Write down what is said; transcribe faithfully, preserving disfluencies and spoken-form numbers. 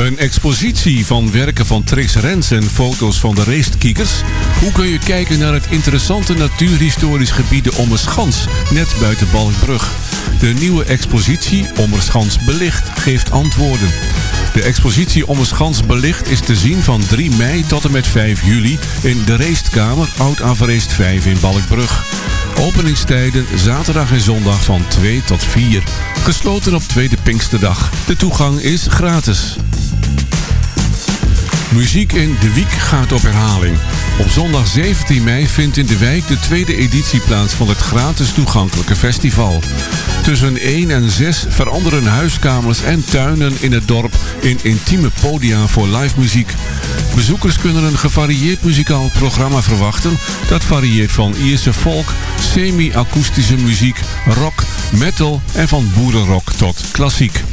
Een expositie van werken van Trix Rens en foto's van de racekiekers. Hoe kun je kijken naar het interessante natuurhistorisch gebied de Ommerschans, net buiten Balkbrug? De nieuwe expositie Ommerschans Belicht geeft antwoorden. De expositie Ommerschans Belicht is te zien van drie mei tot en met vijf juli in de Reestkamer Oud-Avereest vijf in Balkbrug. Openingstijden zaterdag en zondag van twee tot vier. Gesloten op tweede Pinksterdag. De toegang is gratis. Muziek in De Wiek gaat op herhaling. Op zondag zeventien mei vindt in De Wijk de tweede editie plaats van het gratis toegankelijke festival. Tussen één en zes veranderen huiskamers en tuinen in het dorp in intieme podia voor live muziek. Bezoekers kunnen een gevarieerd muzikaal programma verwachten. Dat varieert van Ierse folk, semi-akoestische muziek, rock, metal en van boerenrock tot klassiek.